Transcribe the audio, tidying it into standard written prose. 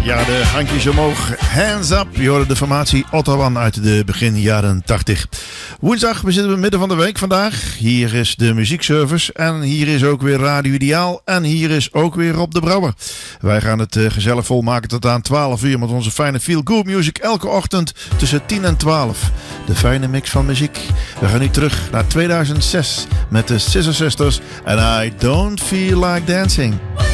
Ja, de handjes omhoog. Hands up. Je hoorde de formatie Ottawa uit de begin jaren 80. Woensdag, we zitten in het midden van de week vandaag. Hier is de muziekservice. En hier is ook weer Radio Ideaal. En hier is ook weer Rob de Brouwer. Wij gaan het gezellig volmaken tot aan 12 uur met onze fijne feel good music. Elke ochtend tussen 10 en 12. De fijne mix van muziek. We gaan nu terug naar 2006 met de Scissor Sisters. And I Don't Feel Like Dancing.